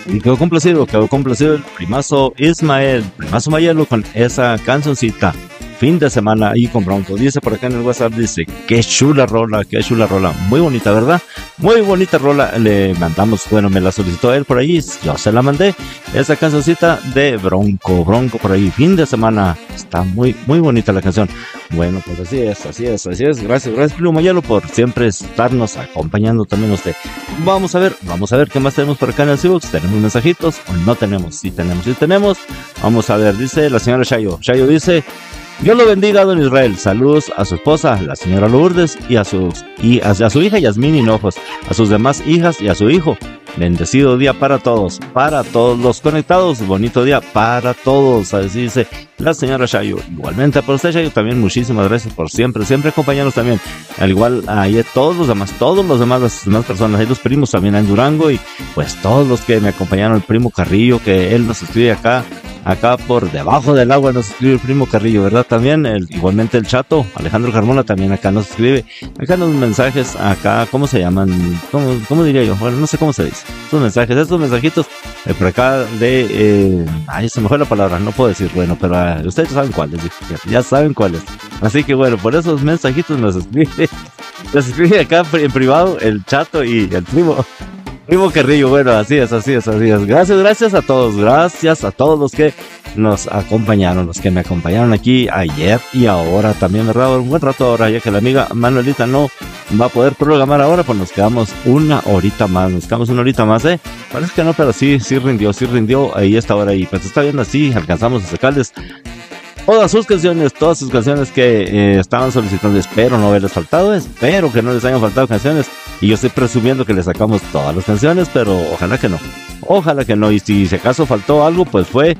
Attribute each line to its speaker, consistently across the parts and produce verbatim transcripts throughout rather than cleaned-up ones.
Speaker 1: Y quedó complacido, quedó complacido el primazo Ismael, primazo Mayelo con esa cancioncita. Fin de semana ahí con Bronco. Dice por acá en el WhatsApp, dice, qué chula rola, qué chula rola. Muy bonita, ¿verdad? Muy bonita rola. Le mandamos, bueno, me la solicitó él por ahí, yo se la mandé. Esa cancioncita de Bronco, Bronco por ahí. Fin de semana. Está muy, muy bonita la canción. Bueno, pues así es, así es, así es. Gracias, gracias, Primo Mayelo, por siempre estarnos acompañando también a usted. Vamos a ver, vamos a ver qué más tenemos por acá en el C-Box. ¿Tenemos mensajitos o no tenemos? Sí tenemos, sí tenemos. Vamos a ver, dice la señora Shayo. Shayo dice, Dios lo bendiga, don Israel. Saludos a su esposa, la señora Lourdes, y a sus y a, a su hija Yasmín Hinojos, a sus demás hijas y a su hijo. Bendecido día para todos, para todos los conectados. Bonito día para todos. Así dice la señora Shayo. Igualmente para usted, Shayo, también muchísimas gracias por siempre, siempre acompañarnos también. Al igual, ahí todos los demás, todos los demás, las demás personas, ahí los primos también en Durango, y pues todos los que me acompañaron, el primo Carrillo, que él nos escribe acá. Acá por debajo del agua nos escribe el primo Carrillo, ¿verdad? También, el, igualmente el Chato, Alejandro Carmona también acá nos escribe. Acá los mensajes, acá, ¿cómo se llaman? ¿Cómo, cómo diría yo? Bueno, no sé cómo se dice. Estos mensajes, estos mensajitos, eh, por acá de... Eh, ay, se me fue la palabra, no puedo decir, bueno, pero uh, ustedes saben cuáles, ya saben cuáles. Así que bueno, por esos mensajitos nos escribe, nos escribe acá en privado el Chato y el primo... Primo Carrillo, bueno, así es, así es, así es. Gracias, gracias a todos, gracias a todos los que nos acompañaron, los que me acompañaron aquí ayer y ahora también, ¿verdad? Un buen rato ahora, ya que la amiga Manuelita no va a poder programar ahora, pues nos quedamos una horita más, nos quedamos una horita más, ¿eh? Parece que no, pero sí, sí rindió, sí rindió ahí esta hora y pues está bien así, alcanzamos a sacarles todas sus canciones, todas sus canciones que eh, estaban solicitando. Espero no haberles faltado, espero que no les hayan faltado canciones. Y yo estoy presumiendo que le sacamos todas las canciones, pero ojalá que no. Ojalá que no. Y si, si acaso faltó algo, pues fue,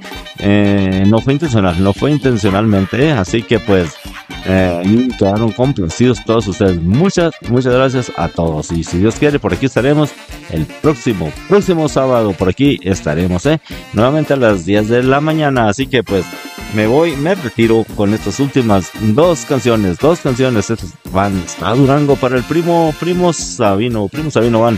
Speaker 1: eh, no fue intencional, no fue intencionalmente. ¿eh? Así que pues, eh, quedaron complacidos todos ustedes. Muchas, muchas gracias a todos. Y si Dios quiere, por aquí estaremos el próximo, próximo sábado. Por aquí estaremos, ¿eh? Nuevamente a las diez de la mañana. Así que pues, me voy, me retiro con estas últimas dos canciones, dos canciones. Estas van a Durango para el primo, primo Sabino, primo Sabino van.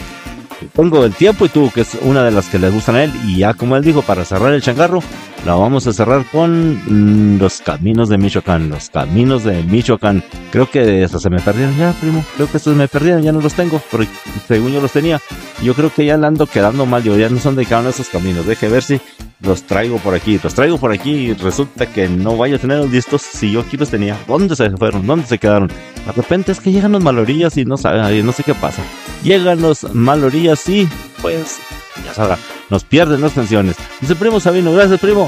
Speaker 1: Pongo el tiempo y tú, que es una de las que le gustan a él. Y ya como él dijo, para cerrar el changarro, la vamos a cerrar con mmm, los caminos de Michoacán, los caminos de Michoacán. Creo que estos se me perdieron ya, primo. Creo que estos me perdieron, ya no los tengo, porque según yo los tenía. Yo creo que ya le ando quedando mal, yo ya no son de cada uno de esos caminos. Deje ver si los traigo por aquí, los traigo por aquí y resulta que no vaya a tenerlos listos si yo aquí los tenía. ¿Dónde se fueron? ¿Dónde se quedaron? De repente es que llegan los malorillas y no sabe, no sé qué pasa. Llegan los malorillas y pues ya sabrá, nos pierden las canciones. Dice primo Sabino, gracias primo.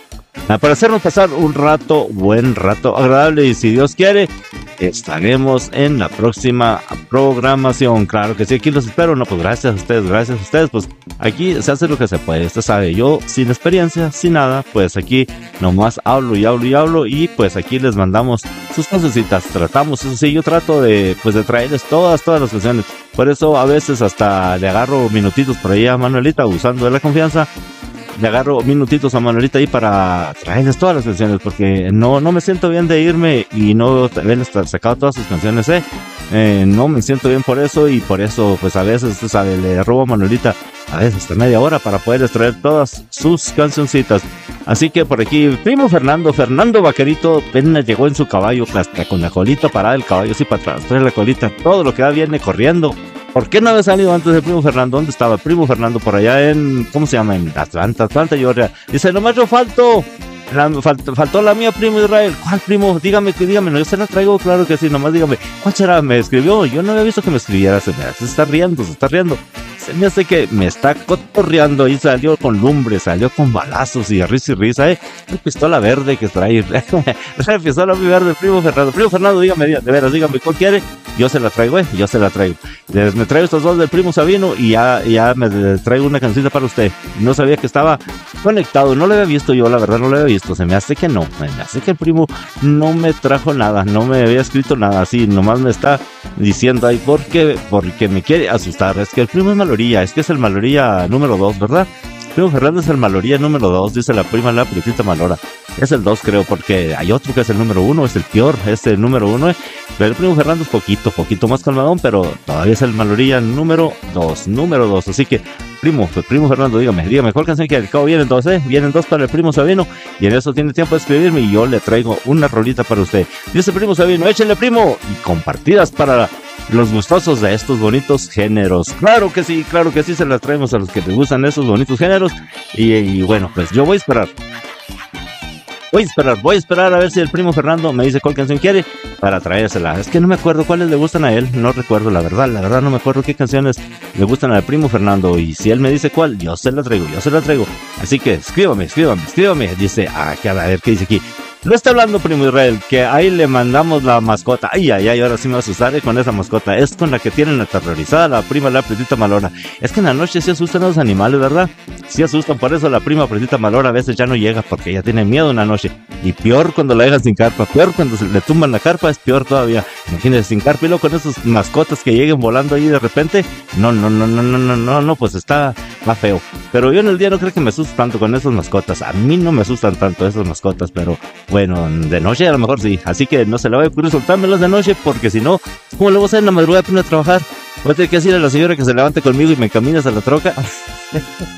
Speaker 1: Para hacernos pasar un rato, buen rato agradable, y si Dios quiere, estaremos en la próxima programación. Claro que sí, aquí los espero. No, pues gracias a ustedes, gracias a ustedes. Pues aquí se hace lo que se puede. Usted sabe, yo sin experiencia, sin nada, pues aquí nomás hablo y hablo y hablo. Y pues aquí les mandamos sus cancioncitas. Tratamos, eso sí, yo trato de, pues de traerles todas, todas las canciones. Por eso a veces hasta le agarro minutitos por ahí a Manuelita, usando de la confianza. Le agarro minutitos a Manuelita ahí para traerles todas las canciones, porque no, no me siento bien de irme y no haber sacado todas sus canciones, ¿eh? Eh, no me siento bien por eso, y por eso pues a veces, usted sabe, le robo a Manuelita a veces hasta media hora para poderles traer todas sus cancioncitas. Así que por aquí, primo Fernando, Fernando Vaquerito, apenas llegó en su caballo, hasta con la colita parada el caballo así para atrás, trae la colita, todo lo que da viene corriendo. ¿Por qué no había salido antes el primo Fernando? ¿Dónde estaba el primo Fernando? Por allá en, ¿cómo se llama? En Atlanta, Atlanta, Georgia. Dice, nomás yo falto, la, falt, faltó la mía, primo Israel. ¿Cuál primo? Dígame, dígame, no, yo se la traigo, claro que sí, nomás dígame. ¿Cuál será? Me escribió, yo no había visto que me escribiera, se, me, se está riendo, se está riendo. Se me hace que me está cotorreando, y salió con lumbre, salió con balazos y risa y risa, ¿eh? La pistola verde que trae, la pistola verde, primo Fernando. Primo Fernando, dígame, de veras, dígame, ¿cuál quiere? Yo se la traigo, ¿eh? Yo se la traigo. Les, me traigo estos dos del primo Sabino y ya, ya me traigo una cancioncita para usted. No sabía que estaba conectado, no lo había visto yo, la verdad no lo había visto. Se me hace que no, me hace que el primo no me trajo nada, no me había escrito nada, así, nomás me está diciendo ahí porque, porque me quiere asustar. Es que el primo es maloría, es que es el maloría número dos, ¿verdad? Primo Fernando es el maloría número dos, dice la prima, la prietita malora. Es el dos, creo, porque hay otro que es el número uno, es el peor, es el número uno. Pero el primo Fernando es poquito, poquito más calmadón, pero todavía es el malorilla número dos, número dos. Así que, primo, pues, primo Fernando, dígame, dígame, ¿cuál canción que al cabo vienen dos, eh? Vienen dos para el primo Sabino, y en eso tiene tiempo de escribirme y yo le traigo una rolita para usted. Dice primo Sabino, échenle primo, y compartidas para los gustosos de estos bonitos géneros. Claro que sí, claro que sí, se las traemos a los que les gustan esos bonitos géneros. Y, y bueno, pues yo voy a esperar. Voy a esperar, voy a esperar a ver si el primo Fernando me dice cuál canción quiere para traérsela. Es que no me acuerdo cuáles le gustan a él, no recuerdo la verdad, la verdad no me acuerdo qué canciones le gustan al primo Fernando. Y si él me dice cuál, yo se la traigo, yo se la traigo. Así que escríbame, escríbame, escríbame. Dice, ah, que a ver qué dice aquí. No está hablando primo Israel, que ahí le mandamos la mascota. Ay, ay, ay, ahora sí me va a asustar eh, con esa mascota. Es con la que tienen aterrorizada la prima, la Pretita Malora. Es que en la noche sí asustan a los animales, ¿verdad? Sí asustan, por eso la prima Pretita Malora a veces ya no llega, porque ella tiene miedo en la noche. Y peor cuando la dejan sin carpa, peor cuando se le tumban la carpa, es peor todavía. Imagínense, sin carpa y luego con esos mascotas que lleguen volando ahí de repente. No, no, no, no, no, no, no, no, pues está más feo. Pero yo en el día no creo que me asuste tanto con esas mascotas. A mí no me asustan tanto esas mascotas, pero bueno, de noche a lo mejor sí. Así que no se le va a ocurrir soltármelas de noche, porque si no, ¿cómo le voy a hacer en la madrugada para ir a trabajar? Voy a tener que decirle a la señora que se levante conmigo y me encamines a la troca.